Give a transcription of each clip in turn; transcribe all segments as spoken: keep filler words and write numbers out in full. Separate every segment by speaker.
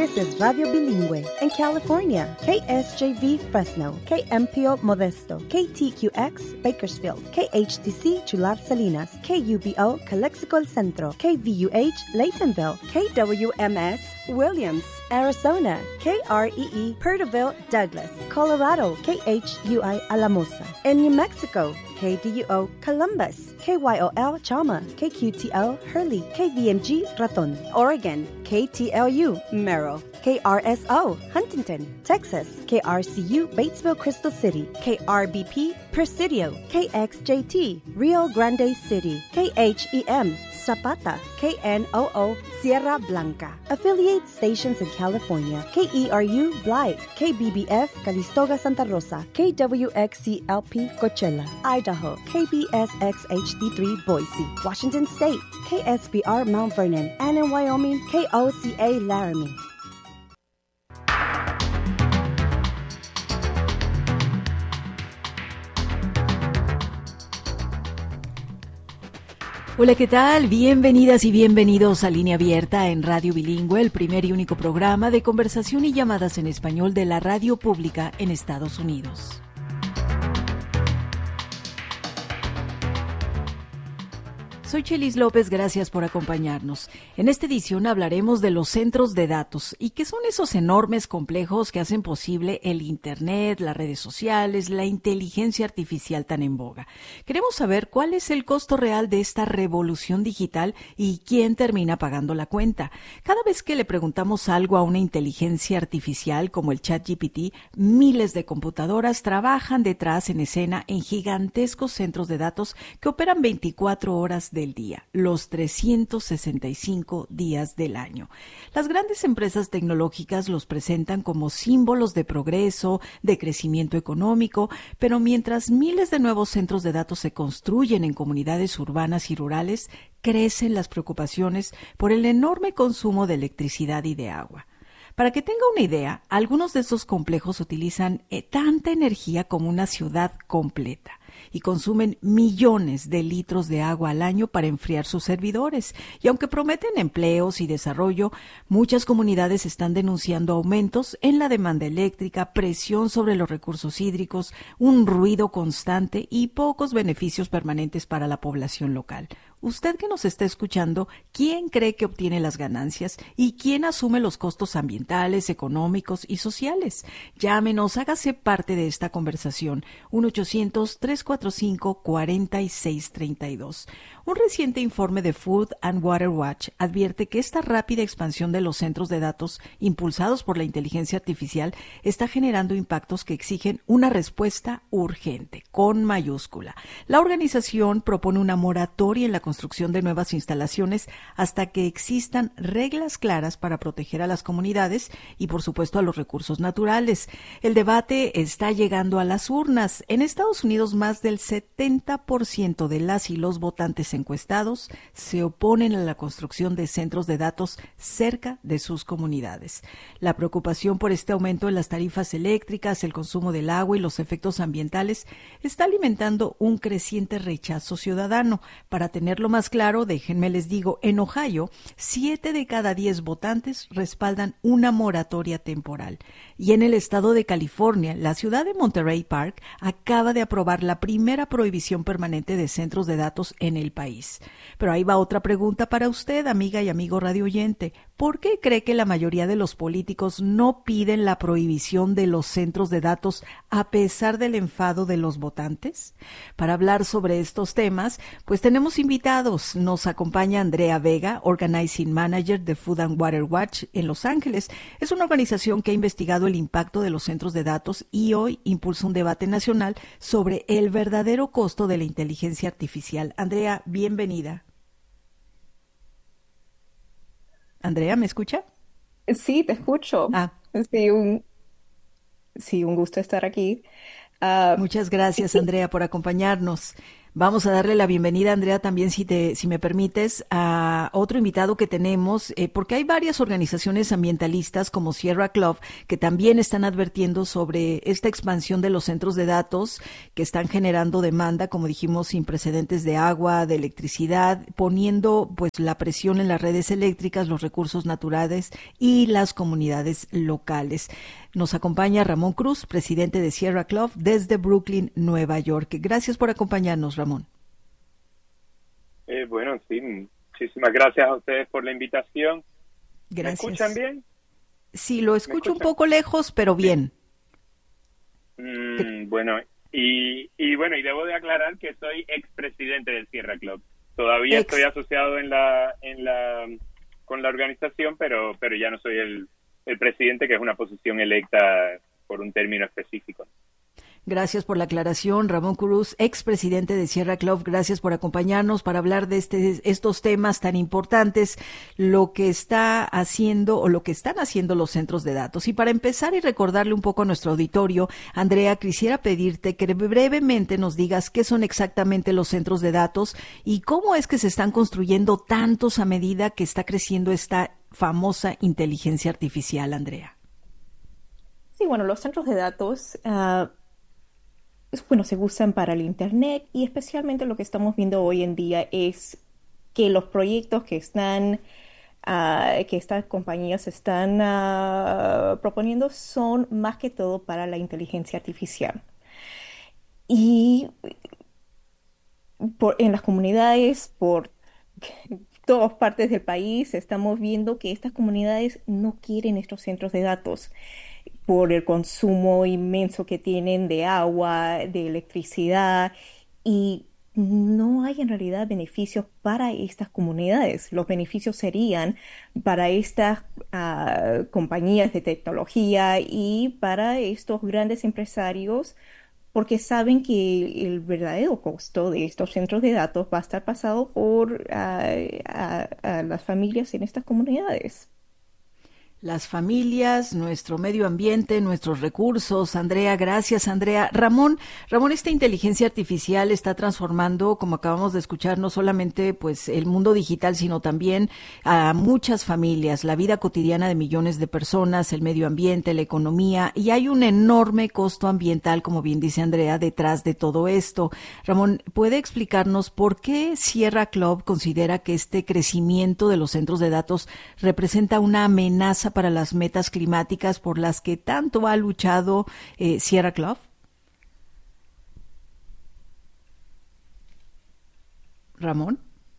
Speaker 1: This is Radio Bilingüe. In California, K S J V Fresno, K M P O Modesto, K T Q X Bakersfield, K H T C Chular Salinas, K U B O Calexico El Centro, K V U H Laytonville, K W M S Williams, Arizona, K R E E Perterville Douglas, Colorado, K H U I Alamosa. In New Mexico, K D U O Columbus, K Y O L Chalma, K Q T L Hurley, K V M G Raton. Oregon, K T L U Merrill, K R S O Huntington. Texas, K R C U Batesville Crystal City, K R B P Presidio, K X J T Rio Grande City, K H E M Zapata, K N O O Sierra Blanca. Affiliate stations in California, K E R U Blythe, K B B F Calistoga Santa Rosa, K W X C L P Coachella, Idaho, K B S X H D three Boise, Washington State, K S B R Mount Vernon, and in Wyoming, K O C A Laramie.
Speaker 2: Hola, ¿qué tal? Bienvenidas y bienvenidos a Línea Abierta en Radio Bilingüe, el primer y único programa de conversación y llamadas en español de la radio pública en Estados Unidos. Soy Chelis López, gracias por acompañarnos. En esta edición hablaremos de los centros de datos y qué son esos enormes complejos que hacen posible el Internet, las redes sociales, la inteligencia artificial tan en boga. Queremos saber cuál es el costo real de esta revolución digital y quién termina pagando la cuenta. Cada vez que le preguntamos algo a una inteligencia artificial como el ChatGPT, miles de computadoras trabajan detrás en escena en gigantescos centros de datos que operan veinticuatro horas de del día, los trescientos sesenta y cinco días del año. Las grandes empresas tecnológicas los presentan como símbolos de progreso, de crecimiento económico, pero mientras miles de nuevos centros de datos se construyen en comunidades urbanas y rurales, crecen las preocupaciones por el enorme consumo de electricidad y de agua. Para que tenga una idea, algunos de estos complejos utilizan eh, tanta energía como una ciudad completa y consumen millones de litros de agua al año para enfriar sus servidores. Y aunque prometen empleos y desarrollo, muchas comunidades están denunciando aumentos en la demanda eléctrica, presión sobre los recursos hídricos, un ruido constante y pocos beneficios permanentes para la población local. Usted que nos está escuchando, ¿quién cree que obtiene las ganancias y quién asume los costos ambientales, económicos y sociales? Llámenos, hágase parte de esta conversación. uno ochocientos, tres cuatro cinco, cuatro seis tres dos. Un reciente informe de Food and Water Watch advierte que esta rápida expansión de los centros de datos impulsados por la inteligencia artificial está generando impactos que exigen una respuesta urgente, con mayúscula. La organización propone una moratoria en la construcción de nuevas instalaciones hasta que existan reglas claras para proteger a las comunidades y, por supuesto, a los recursos naturales. El debate está llegando a las urnas. En Estados Unidos, más del setenta por ciento de las y los votantes encuestados se oponen a la construcción de centros de datos cerca de sus comunidades. La preocupación por este aumento en las tarifas eléctricas, el consumo del agua y los efectos ambientales está alimentando un creciente rechazo ciudadano. Para tenerlo más claro, déjenme les digo, en Ohio, siete de cada diez votantes respaldan una moratoria temporal. Y en el estado de California, la ciudad de Monterey Park acaba de aprobar la primera prohibición permanente de centros de datos en el país. Pero ahí va otra pregunta para usted, amiga y amigo radio oyente. ¿Por qué cree que la mayoría de los políticos no piden la prohibición de los centros de datos a pesar del enfado de los votantes? Para hablar sobre estos temas, pues tenemos invitados. Nos acompaña Andrea Vega, Organizing Manager de Food and Water Watch en Los Ángeles. Es una organización que ha investigado el impacto de los centros de datos y hoy impulsa un debate nacional sobre el verdadero costo de la inteligencia artificial. Andrea, bienvenida. Andrea, ¿me escucha?
Speaker 3: Sí, te escucho.
Speaker 2: Ah,
Speaker 3: Sí, un, sí, un gusto estar aquí. Ah,
Speaker 2: muchas gracias,
Speaker 3: sí,
Speaker 2: Andrea, por acompañarnos. Vamos a darle la bienvenida, Andrea, también, si te, si me permites, a otro invitado que tenemos, eh, porque hay varias organizaciones ambientalistas como Sierra Club que también están advirtiendo sobre esta expansión de los centros de datos que están generando demanda, como dijimos, sin precedentes de agua, de electricidad, poniendo pues la presión en las redes eléctricas, los recursos naturales y las comunidades locales. Nos acompaña Ramón Cruz, presidente de Sierra Club desde Brooklyn, Nueva York. Gracias por acompañarnos, Ramón.
Speaker 4: Eh, bueno, sí, muchísimas gracias a ustedes por la invitación.
Speaker 2: Gracias.
Speaker 4: ¿Me escuchan bien?
Speaker 2: Sí, lo escucho un poco lejos, pero bien.
Speaker 4: Mm, bueno, y, y bueno, y debo de aclarar que soy expresidente del Sierra Club. Todavía Ex. estoy asociado en la, en la, con la organización, pero, pero ya no soy el el presidente, que es una posición electa por un término específico.
Speaker 2: Gracias por la aclaración, Ramón Cruz, expresidente de Sierra Club. Gracias por acompañarnos para hablar de este, estos temas tan importantes, lo que está haciendo o lo que están haciendo los centros de datos. Y para empezar y recordarle un poco a nuestro auditorio, Andrea, quisiera pedirte que brevemente nos digas qué son exactamente los centros de datos y cómo es que se están construyendo tantos a medida que está creciendo esta famosa inteligencia artificial, Andrea.
Speaker 3: Sí, bueno, los centros de datos, uh, bueno, se usan para el Internet y especialmente lo que estamos viendo hoy en día es que los proyectos que están, uh, que estas compañías están uh, proponiendo son más que todo para la inteligencia artificial. Y por, en las comunidades, por todas partes del país, estamos viendo que estas comunidades no quieren estos centros de datos por el consumo inmenso que tienen de agua, de electricidad, y no hay en realidad beneficios para estas comunidades. Los beneficios serían para estas uh, compañías de tecnología y para estos grandes empresarios, porque saben que el verdadero costo de estos centros de datos va a estar pasado por uh, a, a las familias en estas comunidades.
Speaker 2: Las familias, nuestro medio ambiente, nuestros recursos. Andrea, gracias, Andrea. Ramón, Ramón, esta inteligencia artificial está transformando, como acabamos de escuchar, no solamente pues el mundo digital, sino también a muchas familias, la vida cotidiana de millones de personas, el medio ambiente, la economía, y hay un enorme costo ambiental, como bien dice Andrea, detrás de todo esto. Ramón, ¿puede explicarnos por qué Sierra Club considera que este crecimiento de los centros de datos representa una amenaza para las metas climáticas por las que tanto ha luchado eh, Sierra Club? Ramón.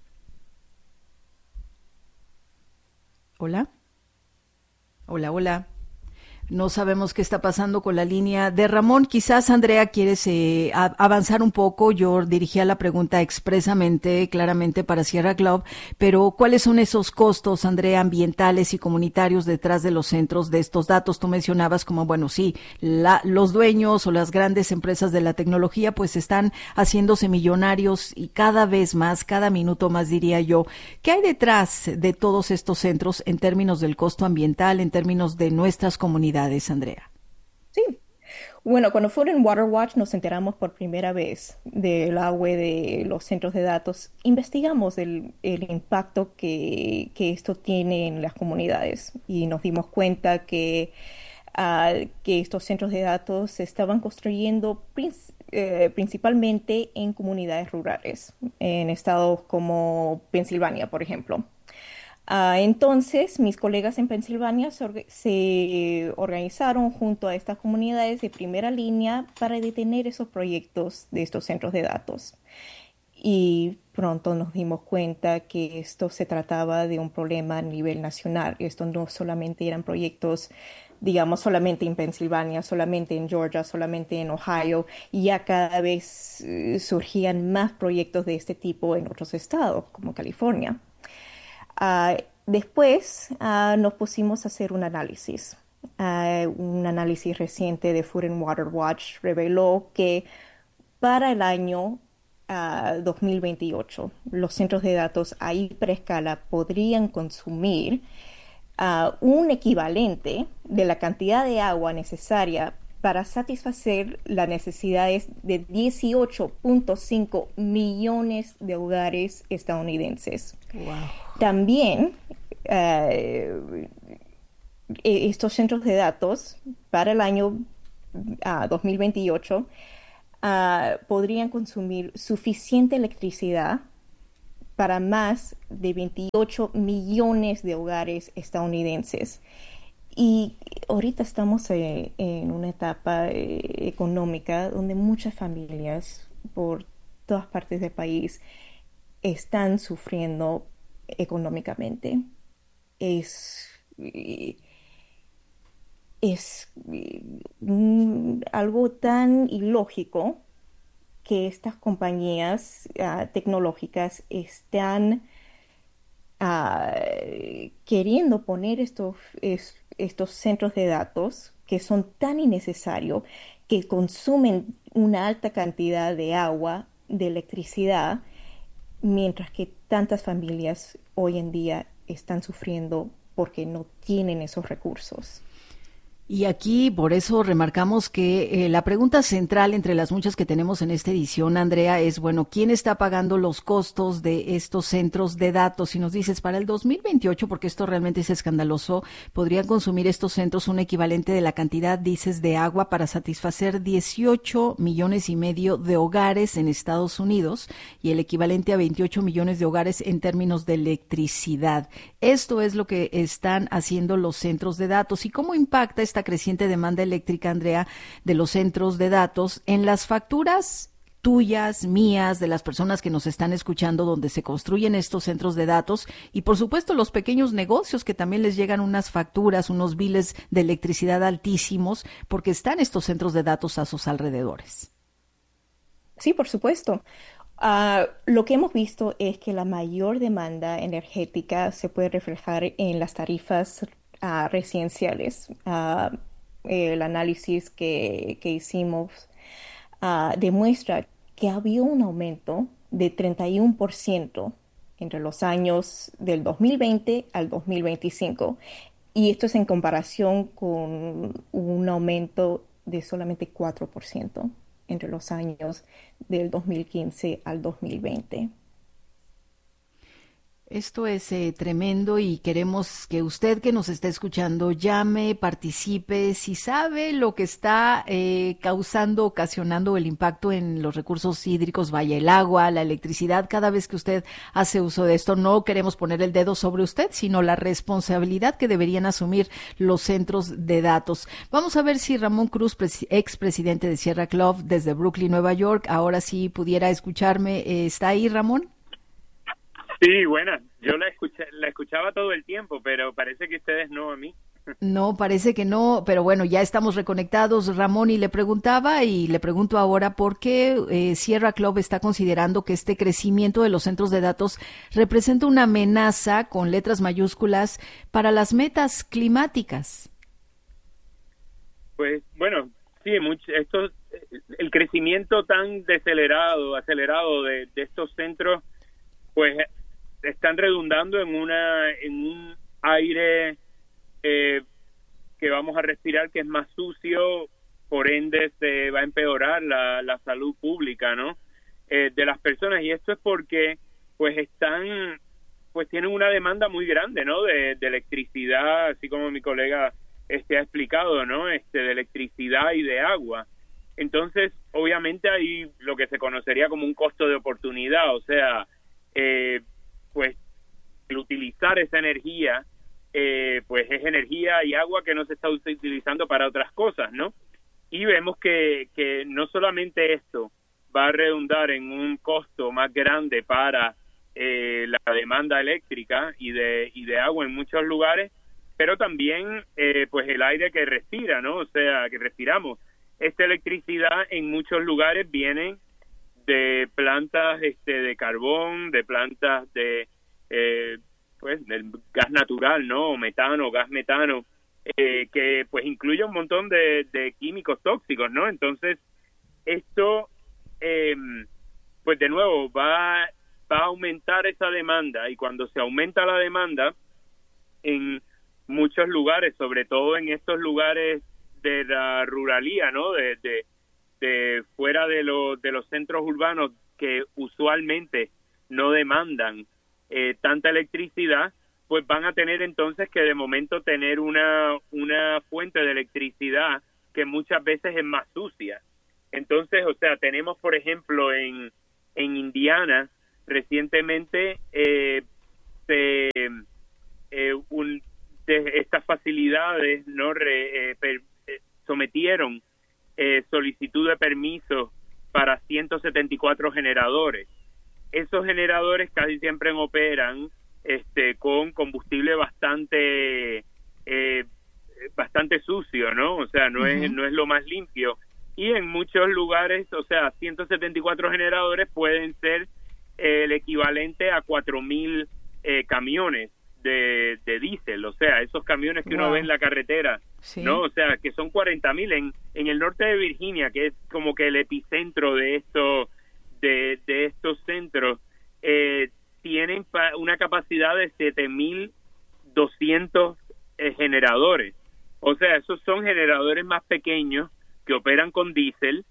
Speaker 2: Hola. Hola, hola. No sabemos qué está pasando con la línea de Ramón. Quizás, Andrea, quieres eh, a, avanzar un poco. Yo dirigía la pregunta expresamente, claramente para Sierra Club, pero ¿cuáles son esos costos, Andrea, ambientales y comunitarios detrás de los centros de estos datos? Tú mencionabas como, bueno, sí, la, los dueños o las grandes empresas de la tecnología pues están haciéndose millonarios y cada vez más, cada minuto más, diría yo. ¿Qué hay detrás de todos estos centros en términos del costo ambiental, en términos de nuestras comunidades? Andrea.
Speaker 3: Sí. Bueno, cuando Food and Water Watch nos enteramos por primera vez del agua de los centros de datos, investigamos el, el impacto que, que esto tiene en las comunidades y nos dimos cuenta que, uh, que estos centros de datos se estaban construyendo princ- eh, principalmente en comunidades rurales, en estados como Pensilvania, por ejemplo. Uh, entonces, mis colegas en Pensilvania se, orga- se organizaron junto a estas comunidades de primera línea para detener esos proyectos de estos centros de datos. Y pronto nos dimos cuenta que esto se trataba de un problema a nivel nacional. Esto no solamente eran proyectos, digamos, solamente en Pensilvania, solamente en Georgia, solamente en Ohio. Y ya cada vez uh, surgían más proyectos de este tipo en otros estados, como California. Uh, después uh, nos pusimos a hacer un análisis. Uh, un análisis reciente de Food and Water Watch reveló que para el año uh, dos mil veintiocho los centros de datos a hiperescala podrían consumir uh, un equivalente de la cantidad de agua necesaria para satisfacer las necesidades de dieciocho punto cinco millones de hogares estadounidenses.
Speaker 2: Wow.
Speaker 3: También uh, estos centros de datos para el año uh, dos mil veintiocho uh, podrían consumir suficiente electricidad para más de veintiocho millones de hogares estadounidenses. Y ahorita estamos eh, en una etapa eh, económica donde muchas familias por todas partes del país están sufriendo económicamente. Es, es mm, algo tan ilógico que estas compañías uh, tecnológicas están uh, queriendo poner estos, es, estos centros de datos que son tan innecesarios, que consumen una alta cantidad de agua, de electricidad, mientras que tantas familias hoy en día están sufriendo porque no tienen esos recursos.
Speaker 2: Y aquí por eso remarcamos que eh, la pregunta central entre las muchas que tenemos en esta edición, Andrea, es, bueno, ¿quién está pagando los costos de estos centros de datos? Si nos dices, para el dos mil veintiocho, porque esto realmente es escandaloso, podrían consumir estos centros un equivalente de la cantidad, dices, de agua para satisfacer dieciocho millones y medio de hogares en Estados Unidos y el equivalente a veintiocho millones de hogares en términos de electricidad. Esto es lo que están haciendo los centros de datos. ¿Y cómo impacta esta creciente demanda eléctrica, Andrea, de los centros de datos en las facturas tuyas, mías, de las personas que nos están escuchando, donde se construyen estos centros de datos, y por supuesto los pequeños negocios que también les llegan unas facturas, unos biles de electricidad altísimos, porque están estos centros de datos a sus alrededores?
Speaker 3: Sí, por supuesto. Uh, lo que hemos visto es que la mayor demanda energética se puede reflejar en las tarifas Uh, residenciales. Uh, el análisis que, que hicimos uh, demuestra que había un aumento de treinta y uno por ciento entre los años del dos mil veinte al dos mil veinticinco, y esto es en comparación con un aumento de solamente cuatro por ciento entre los años del dos mil quince al dos mil veinte.
Speaker 2: Esto es eh, tremendo y queremos que usted que nos está escuchando llame, participe, si sabe lo que está eh, causando, ocasionando el impacto en los recursos hídricos, vaya el agua, la electricidad. Cada vez que usted hace uso de esto, no queremos poner el dedo sobre usted, sino la responsabilidad que deberían asumir los centros de datos. Vamos a ver si Ramón Cruz, pres- expresidente de Sierra Club desde Brooklyn, Nueva York, ahora sí pudiera escucharme. Eh, ¿Está ahí, Ramón?
Speaker 4: Sí, buena. Yo la escuché, la escuchaba todo el tiempo, pero parece que ustedes no a mí.
Speaker 2: No, parece que no, pero bueno, ya estamos reconectados, Ramón, y le preguntaba y le pregunto ahora por qué eh, Sierra Club está considerando que este crecimiento de los centros de datos representa una amenaza con letras mayúsculas para las metas climáticas.
Speaker 4: Pues bueno, sí, mucho, esto, el crecimiento tan acelerado, acelerado de, de estos centros, pues están redundando en una en un aire eh, que vamos a respirar que es más sucio, por ende se va a empeorar la, la salud pública, ¿no? Eh, de las personas, y esto es porque pues están pues tienen una demanda muy grande, ¿no? De, de electricidad, así como mi colega este ha explicado, ¿no? Este de electricidad y de agua. Entonces, obviamente hay lo que se conocería como un costo de oportunidad, o sea, eh, pues el utilizar esa energía eh, pues es energía y agua que no se está utilizando para otras cosas, ¿no? Y vemos que, que no solamente esto va a redundar en un costo más grande para eh, la demanda eléctrica y de y de agua en muchos lugares, pero también eh, pues el aire que respira, ¿no? O sea, que respiramos. Esta electricidad en muchos lugares viene de plantas este de carbón, de plantas de eh, pues del gas natural, no, metano, gas metano, eh, que pues incluye un montón de, de químicos tóxicos, ¿no? Entonces esto eh, pues de nuevo va va a aumentar esa demanda, y cuando se aumenta la demanda en muchos lugares, sobre todo en estos lugares de la ruralía, ¿no? De, de, de fuera de, lo, de los centros urbanos que usualmente no demandan eh, tanta electricidad, pues van a tener entonces que de momento tener una, una fuente de electricidad que muchas veces es más sucia. Entonces, o sea, tenemos, por ejemplo, en, en Indiana, recientemente, eh, se, eh, un, de estas facilidades no Re, eh, per, eh, sometieron eh, solicitud de permiso para ciento setenta y cuatro generadores. Esos generadores casi siempre operan este, con combustible bastante eh, bastante sucio, ¿no? O sea, no uh-huh. es no es lo más limpio. Y en muchos lugares, o sea, ciento setenta y cuatro generadores pueden ser eh, el equivalente a cuatro mil eh, camiones de, de diésel, o sea, esos camiones que wow. uno ve en la carretera, sí. ¿no? O sea, que son cuarenta mil en, en el norte de Virginia, que es como que el epicentro de esto, de, de estos centros, eh, tienen pa- una capacidad de siete mil doscientos eh, generadores. O sea, esos son generadores más pequeños que operan con diésel,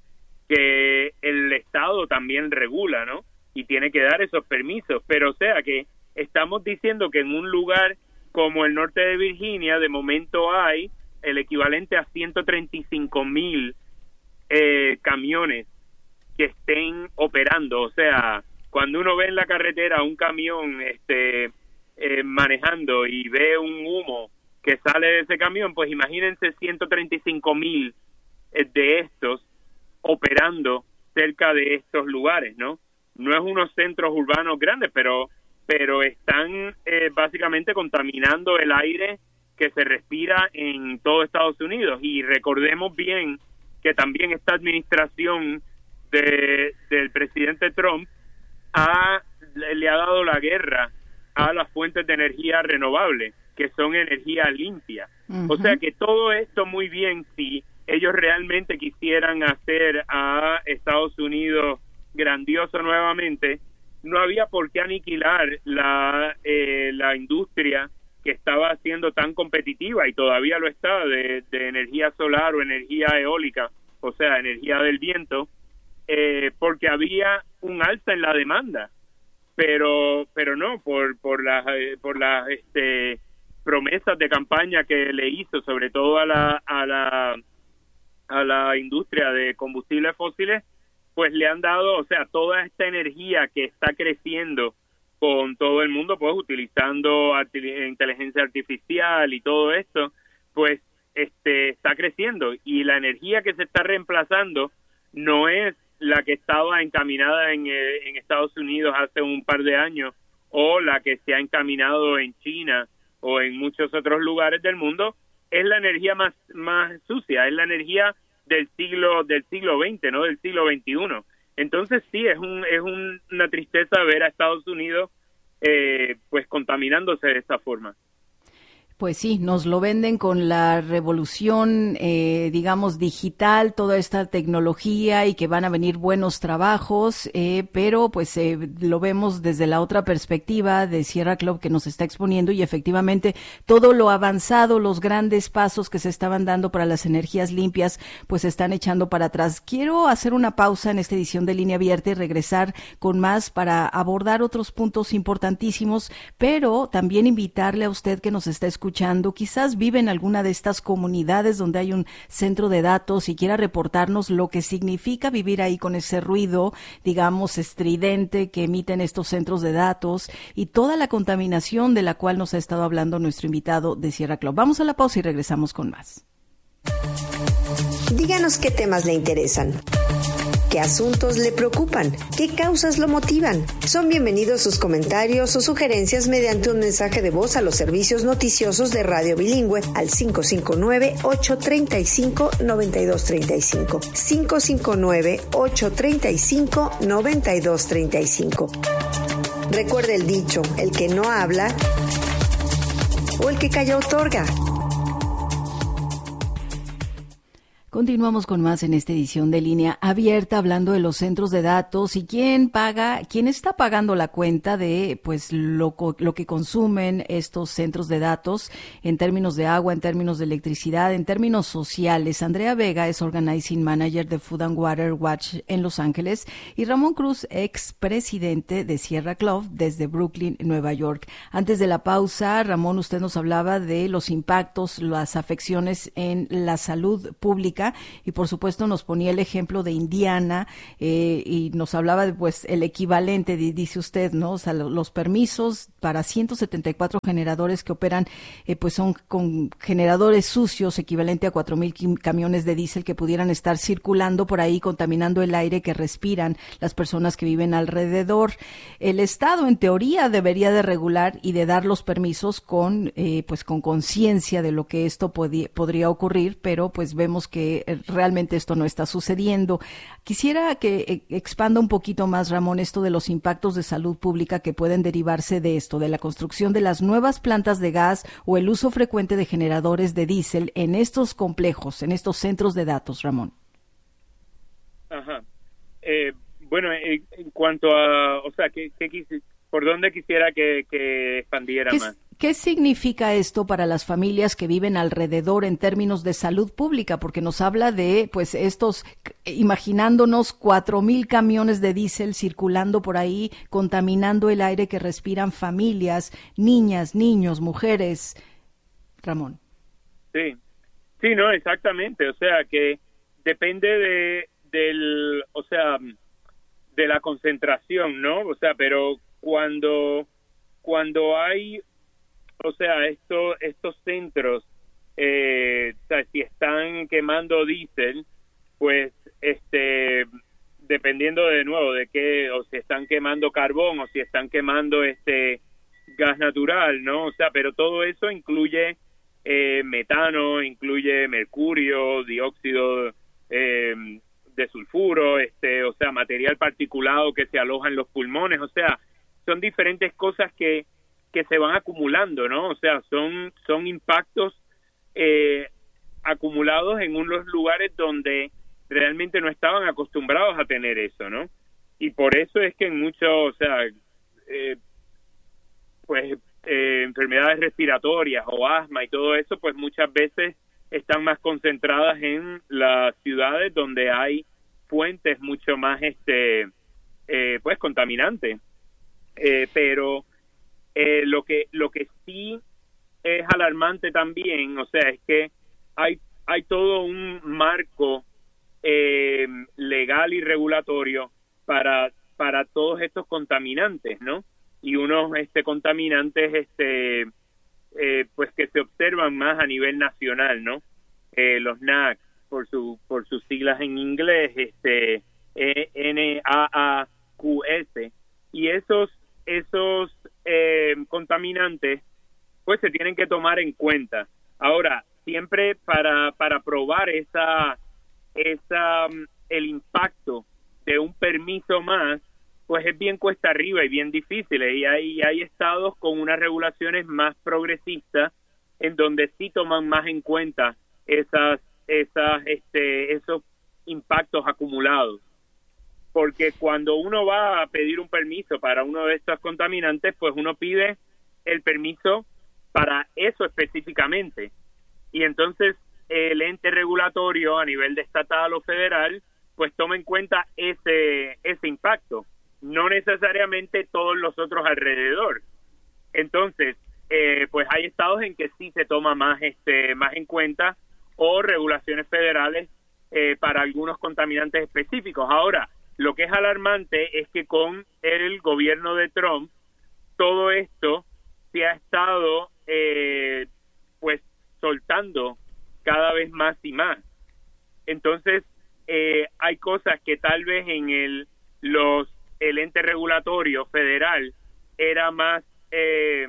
Speaker 4: que el Estado también regula, ¿no? Y tiene que dar esos permisos. Pero, o sea, que estamos diciendo que en un lugar como el norte de Virginia, de momento hay el equivalente a ciento treinta y cinco mil eh, camiones que estén operando. O sea, cuando uno ve en la carretera un camión este eh, manejando y ve un humo que sale de ese camión, pues imagínense ciento treinta y cinco mil de estos operando cerca de estos lugares, ¿no? No es unos centros urbanos grandes, pero pero están eh, básicamente contaminando el aire que se respira en todo Estados Unidos. Y recordemos bien que también esta administración de, del presidente Trump ha, le ha dado la guerra a las fuentes de energía renovable, que son energía limpia. Uh-huh. O sea que todo esto muy bien, si ellos realmente quisieran hacer a Estados Unidos grandioso nuevamente, no había por qué aniquilar la eh, la industria que estaba siendo tan competitiva y todavía lo está de, de energía solar o energía eólica, o sea, energía del viento, eh, porque había un alza en la demanda, pero pero no por por las eh, por las este promesas de campaña que le hizo, sobre todo a la a la a la industria de combustibles fósiles, pues le han dado, o sea, toda esta energía que está creciendo con todo el mundo, pues utilizando arti- inteligencia artificial y todo esto, pues este está creciendo, y la energía que se está reemplazando no es la que estaba encaminada en, eh, en Estados Unidos hace un par de años, o la que se ha encaminado en China o en muchos otros lugares del mundo. Es la energía más más sucia, es la energía del siglo del siglo veinte, no del siglo veintiuno. Entonces sí, es un es un, una tristeza ver a Estados Unidos eh, pues contaminándose de esta forma.
Speaker 2: Pues sí, nos lo venden con la revolución, eh, digamos, digital, toda esta tecnología, y que van a venir buenos trabajos, eh, pero pues eh, lo vemos desde la otra perspectiva de Sierra Club que nos está exponiendo, y efectivamente todo lo avanzado, los grandes pasos que se estaban dando para las energías limpias, pues se están echando para atrás. Quiero hacer una pausa en esta edición de Línea Abierta y regresar con más para abordar otros puntos importantísimos, pero también invitarle a usted que nos está escuchando, quizás vive en alguna de estas comunidades donde hay un centro de datos y quiera reportarnos lo que significa vivir ahí con ese ruido, digamos, estridente que emiten estos centros de datos y toda la contaminación de la cual nos ha estado hablando nuestro invitado de Sierra Club. Vamos a la pausa y regresamos con más.
Speaker 5: Díganos qué temas le interesan. ¿Qué asuntos le preocupan? ¿Qué causas lo motivan? Son bienvenidos sus comentarios o sugerencias mediante un mensaje de voz a los servicios noticiosos de Radio Bilingüe al cinco cinco nueve, ocho tres cinco, nueve dos tres cinco. cinco cinco nueve, ocho tres cinco, nueve dos tres cinco. Recuerde el dicho, el que no habla o el que calla otorga.
Speaker 2: Continuamos con más en esta edición de Línea Abierta, hablando de los centros de datos y quién paga, quién está pagando la cuenta de pues lo, lo que consumen estos centros de datos en términos de agua, en términos de electricidad, en términos sociales. Andrea Vega es Organizing Manager de Food and Water Watch en Los Ángeles y Ramón Cruz, expresidente de Sierra Club desde Brooklyn, Nueva York. Antes de la pausa, Ramón, usted nos hablaba de los impactos, las afecciones en la salud pública y por supuesto nos ponía el ejemplo de Indiana eh, y nos hablaba de pues el equivalente, dice usted, ¿no? O sea, los permisos para ciento setenta y cuatro generadores que operan eh, pues son con generadores sucios, equivalente a cuatro mil camiones de diésel que pudieran estar circulando por ahí contaminando el aire que respiran las personas que viven alrededor. El Estado en teoría debería de regular y de dar los permisos con eh, pues con conciencia de lo que esto podía, podría ocurrir, pero pues vemos que realmente esto no está sucediendo. Quisiera que expanda un poquito más, Ramón, esto de los impactos de salud pública que pueden derivarse de esto, de la construcción de las nuevas plantas de gas o el uso frecuente de generadores de diésel en estos complejos, en estos centros de datos, Ramón.
Speaker 4: Ajá. Eh, bueno, en, en cuanto a, o sea, ¿qué, qué quisi, ¿por dónde quisiera que, que expandiera más?
Speaker 2: ¿Qué significa esto para las familias que viven alrededor en términos de salud pública? Porque nos habla de, pues, estos, imaginándonos cuatro mil camiones de diésel circulando por ahí, contaminando el aire que respiran familias, niñas, niños, mujeres. Ramón.
Speaker 4: Sí, sí, no, exactamente. O sea, que depende de, del, o sea, de la concentración, ¿no? O sea, pero cuando, cuando hay O sea, esto, estos centros, eh, o sea, si están quemando diésel, pues, este, dependiendo de nuevo de qué, o si están quemando carbón, o si están quemando este gas natural, ¿no? O sea, pero todo eso incluye eh, metano, incluye mercurio, dióxido eh, de sulfuro, este, o sea, material particulado que se aloja en los pulmones, o sea, son diferentes cosas que que se van acumulando, ¿no? O sea, son son impactos eh, acumulados en unos lugares donde realmente no estaban acostumbrados a tener eso, ¿no? Y por eso es que en muchos, o sea, eh, pues eh, enfermedades respiratorias o asma y todo eso, pues muchas veces están más concentradas en las ciudades donde hay fuentes mucho más, este, eh, pues contaminantes, eh, pero Eh, lo que lo que sí es alarmante también, o sea, es que hay hay todo un marco eh, legal y regulatorio para para todos estos contaminantes, ¿no? Y unos este contaminantes este eh, pues que se observan más a nivel nacional, ¿no? Eh, los N A C por su por sus siglas en inglés, este N A A Q S, y esos esos eh, contaminantes pues se tienen que tomar en cuenta. Ahora, siempre para para probar esa esa el impacto de un permiso más, pues es bien cuesta arriba y bien difícil, y hay hay estados con unas regulaciones más progresistas en donde sí toman más en cuenta esas esas este esos impactos acumulados. Porque cuando uno va a pedir un permiso para uno de estos contaminantes, pues uno pide el permiso para eso específicamente. Y entonces el ente regulatorio a nivel de estatal o federal, pues toma en cuenta ese ese impacto, no necesariamente todos los otros alrededor. Entonces, eh, pues hay estados en que sí se toma más este más en cuenta, o regulaciones federales eh, para algunos contaminantes específicos. Ahora, lo que es alarmante es que con el gobierno de Trump todo esto se ha estado eh, pues soltando cada vez más y más. Entonces eh, hay cosas que tal vez en el los el ente regulatorio federal era más eh,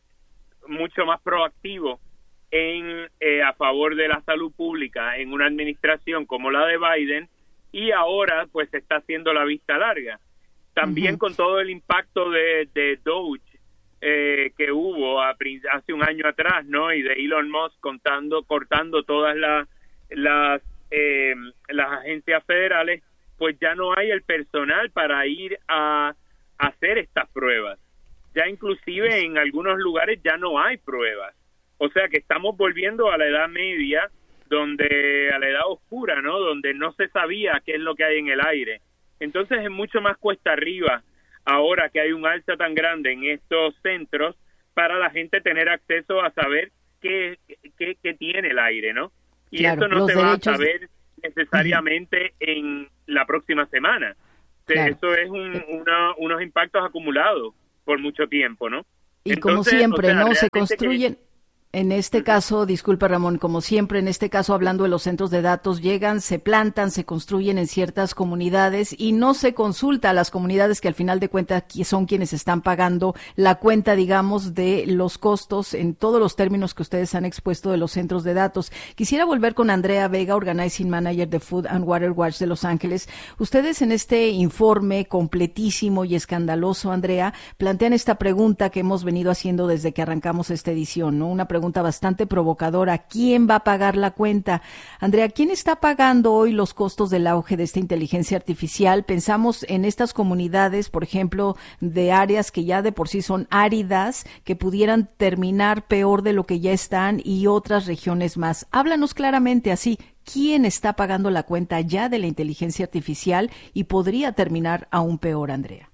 Speaker 4: mucho más proactivo en eh, a favor de la salud pública en una administración como la de Biden, y ahora pues se está haciendo la vista larga. También uh-huh. con todo el impacto de, de Doge eh, que hubo a, hace un año atrás, ¿no? Y de Elon Musk contando, cortando todas las las eh, las agencias federales, pues ya no hay el personal para ir a, a hacer estas pruebas. Ya inclusive en algunos lugares ya no hay pruebas. O sea que estamos volviendo a la Edad Media, donde a la Edad Oscura, ¿no? Donde no se sabía qué es lo que hay en el aire. Entonces es mucho más cuesta arriba ahora que hay un alza tan grande en estos centros para la gente tener acceso a saber qué, qué, qué tiene el aire, ¿no? Y
Speaker 2: claro,
Speaker 4: esto no se va a saber
Speaker 2: de...
Speaker 4: necesariamente uh-huh. en la próxima semana. Claro. Eso es un, una, unos impactos acumulados por mucho tiempo, ¿no?
Speaker 2: Y Entonces, como siempre, o sea, ¿no? Se construyen... Que... En este caso, disculpa Ramón, como siempre, en este caso hablando de los centros de datos, llegan, se plantan, se construyen en ciertas comunidades y no se consulta a las comunidades que al final de cuentas son quienes están pagando la cuenta, digamos, de los costos en todos los términos que ustedes han expuesto de los centros de datos. Quisiera volver con Andrea Vega, Organizing Manager de Food and Water Watch de Los Ángeles. Ustedes en este informe completísimo y escandaloso, Andrea, plantean esta pregunta que hemos venido haciendo desde que arrancamos esta edición, ¿no? Una pregunta pregunta bastante provocadora. ¿Quién va a pagar la cuenta? Andrea, ¿quién está pagando hoy los costos del auge de esta inteligencia artificial? Pensamos en estas comunidades, por ejemplo, de áreas que ya de por sí son áridas, que pudieran terminar peor de lo que ya están y otras regiones más. Háblanos claramente así. ¿Quién está pagando la cuenta ya de la inteligencia artificial y podría terminar aún peor, Andrea?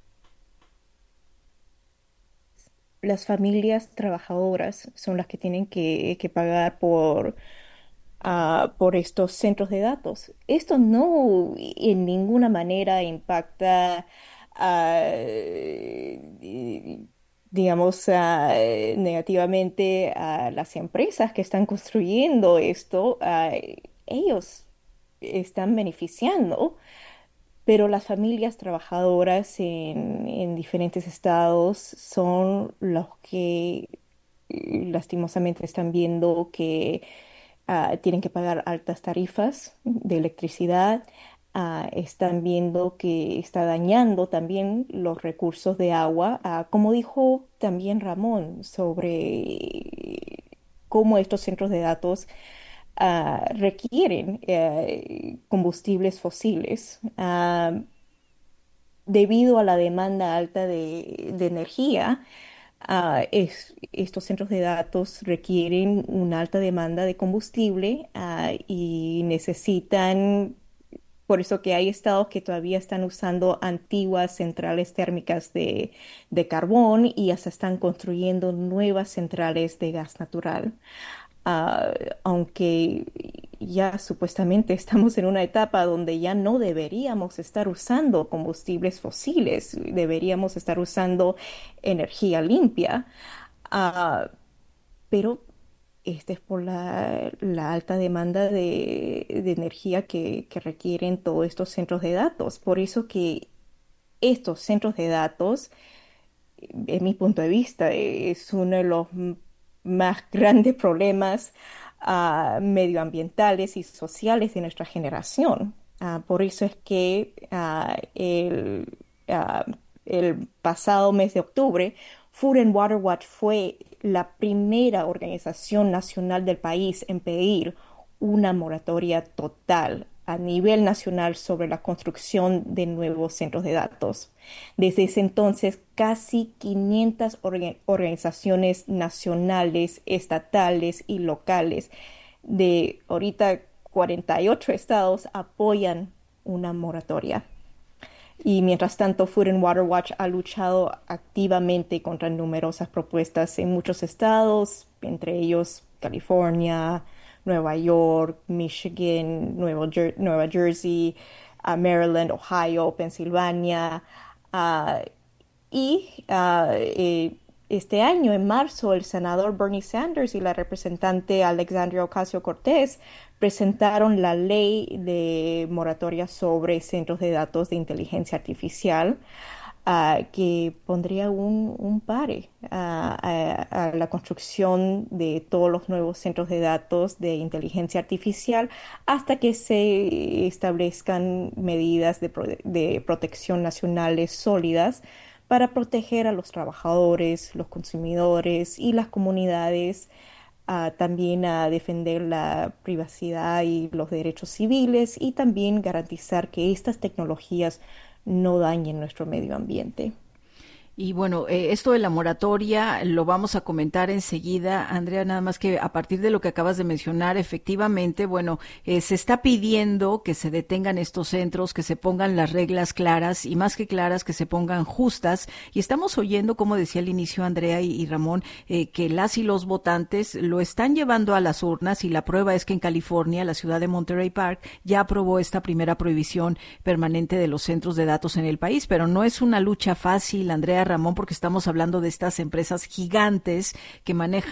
Speaker 3: Las familias trabajadoras son las que tienen que, que pagar por, uh, por estos centros de datos. Esto no en ninguna manera impacta, uh, digamos, uh, negativamente a las empresas que están construyendo esto. Uh, ellos están beneficiando. Pero las familias trabajadoras en, en diferentes estados son los que lastimosamente están viendo que uh, tienen que pagar altas tarifas de electricidad, uh, están viendo que está dañando también los recursos de agua, uh, como dijo también Ramón, sobre cómo estos centros de datos Uh, requieren uh, combustibles fósiles uh, debido a la demanda alta de, de energía. Uh, es, estos centros de datos requieren una alta demanda de combustible uh, y necesitan, por eso que hay estados que todavía están usando antiguas centrales térmicas de, de carbón y hasta están construyendo nuevas centrales de gas natural. Uh, aunque ya supuestamente estamos en una etapa donde ya no deberíamos estar usando combustibles fósiles, deberíamos estar usando energía limpia, uh, pero este es por la, la alta demanda de, de energía que, que requieren todos estos centros de datos. Por eso que estos centros de datos, en mi punto de vista, es uno de los más grandes problemas uh, medioambientales y sociales de nuestra generación. Uh, por eso es que uh, el, uh, el pasado mes de octubre, Food and Water Watch fue la primera organización nacional del país en pedir una moratoria total a nivel nacional sobre la construcción de nuevos centros de datos. Desde ese entonces, casi quinientas orga- organizaciones nacionales, estatales y locales de ahorita cuarenta y ocho estados apoyan una moratoria. Y mientras tanto, Food and Water Watch ha luchado activamente contra numerosas propuestas en muchos estados, entre ellos California, Nueva York, Michigan, Nueva, Jer- Nueva Jersey, uh, Maryland, Ohio, Pensilvania. Uh, y uh, eh, este año, en marzo, el senador Bernie Sanders y la representante Alexandria Ocasio-Cortez presentaron la ley de moratoria sobre centros de datos de inteligencia artificial, Uh, que pondría un, un pare uh, a, a la construcción de todos los nuevos centros de datos de inteligencia artificial hasta que se establezcan medidas de, pro- de protección nacionales sólidas para proteger a los trabajadores, los consumidores y las comunidades uh, también a defender la privacidad y los derechos civiles y también garantizar que estas tecnologías no dañen nuestro medio ambiente.
Speaker 2: Y bueno, eh, esto de la moratoria lo vamos a comentar enseguida, Andrea, nada más que a partir de lo que acabas de mencionar, efectivamente, bueno, eh, se está pidiendo que se detengan estos centros, que se pongan las reglas claras y más que claras, que se pongan justas. Y estamos oyendo, como decía al inicio Andrea y, y Ramón, eh, que las y los votantes lo están llevando a las urnas y la prueba es que en California, la ciudad de Monterey Park, ya aprobó esta primera prohibición permanente de los centros de datos en el país, pero no es una lucha fácil, Andrea, Ramón, porque estamos hablando de estas empresas gigantes que manejan